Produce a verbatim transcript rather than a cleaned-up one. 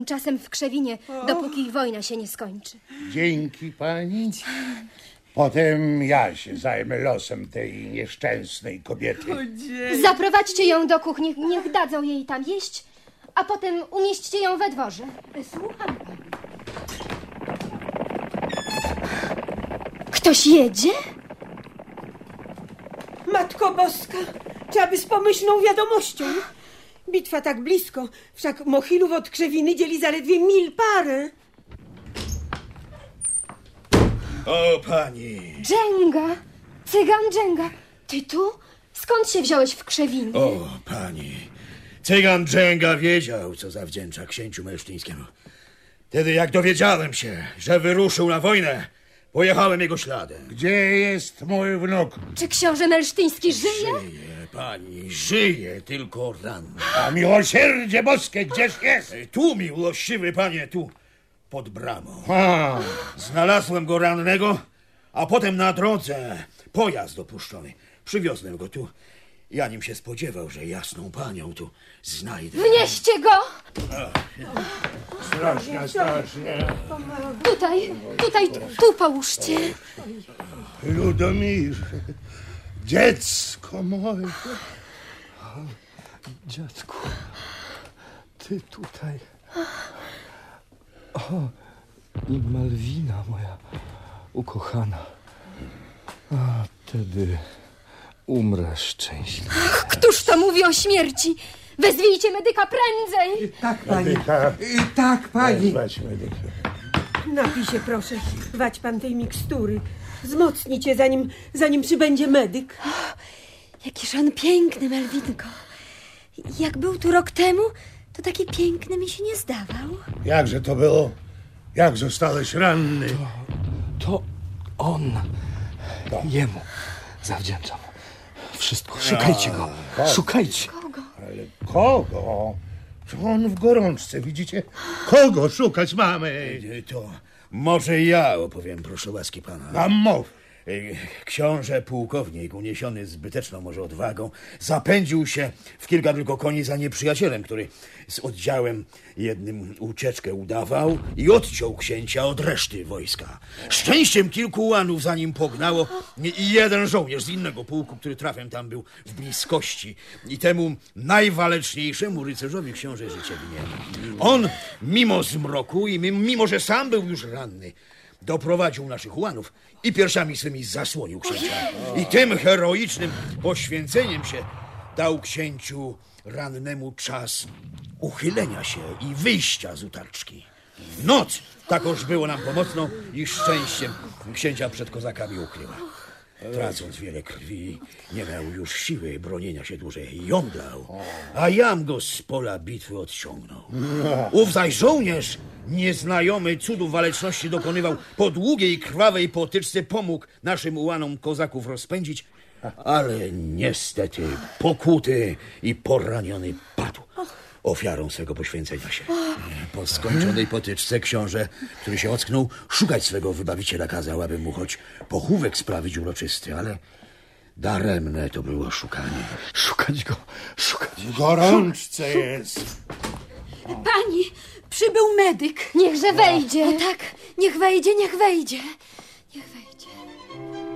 czasem w Krzewinie, dopóki wojna się nie skończy. Dzięki pani. Potem ja się zajmę losem tej nieszczęsnej kobiety. Zaprowadźcie ją do kuchni, niech dadzą jej tam jeść, a potem umieśćcie ją we dworze. Słucham. Ktoś jedzie? Matko Boska, trzeba by z pomyślną wiadomością. Bitwa tak blisko, wszak Mochilów od Krzewiny dzieli zaledwie mil parę. O, pani! Dżęga! Cygan Dżęga! Ty tu? Skąd się wziąłeś w Krzewinie? O, pani! Cygan Dżęga wiedział, co zawdzięcza księciu Melsztyńskiemu. Wtedy, jak dowiedziałem się, że wyruszył na wojnę, pojechałem jego śladem. Gdzie jest mój wnuk? Czy książę Melsztyński żyje? Żyje, pani, żyje, tylko ranny. A miłosierdzie boskie gdzież jest? Tu, miłościwy panie, tu, pod bramą. A, Znalazłem go rannego, a potem na drodze pojazd opuszczony. Przywiozłem go tu. Ja nim się spodziewał, że jasną panią tu znajdę. Wnieście go! strasznie, strasznie. Tutaj, tutaj, tu połóżcie. Ludomir, dziecko moje. Dziadku, ty tutaj. O, i Malwina, moja ukochana. A wtedy umrę szczęśliwie. Któż to mówi o śmierci? Wezwijcie medyka prędzej! Tak, pani. Medyka. I tak, pani. Weź medyka. Napij się, proszę. Wać pan tej mikstury. Wzmocni cię, zanim, zanim przybędzie medyk. Jakiż on piękny, Melwinko. Jak był tu rok temu, to taki piękny mi się nie zdawał. Jakże to było? Jak zostałeś ranny? To on. Jemu zawdzięczam wszystko. Szukajcie go. Szukajcie. Ale kogo? To on w gorączce, widzicie? Kogo szukać mamy? To może ja opowiem, proszę łaski pana. A mów. Książę pułkownik, uniesiony zbyteczną może odwagą, zapędził się w kilka tylko koni za nieprzyjacielem, który z oddziałem jednym ucieczkę udawał i odciął księcia od reszty wojska. Szczęściem kilku ułanów za nim pognało i jeden żołnierz z innego pułku, który trafem tam był w bliskości. I temu najwaleczniejszemu rycerzowi książę życie winien. On, mimo zmroku i mimo, że sam był już ranny, doprowadził naszych ułanów i piersiami swymi zasłonił księcia. I tym heroicznym poświęceniem się dał księciu rannemu czas uchylenia się i wyjścia z utarczki. Noc takoż było nam pomocną i szczęściem księcia przed kozakami ukryła. Tracąc wiele krwi, nie miał już siły bronienia się dłużej i omdlał, a jam go z pola bitwy odciągnął. Ów zaś żołnierz, nieznajomy cudów waleczności dokonywał, po długiej, krwawej potyczce pomógł naszym ułanom kozaków rozpędzić, ale niestety pokuty i poraniony padł ofiarą swego poświęcenia się. Po skończonej potyczce książę, który się ocknął, szukać swego wybawiciela kazał, aby mu choć pochówek sprawić uroczysty, ale daremne to było szukanie. Szukać go. Szukać. W gorączce jest. Pani, przybył medyk. Niechże wejdzie. O tak, niech wejdzie, niech wejdzie.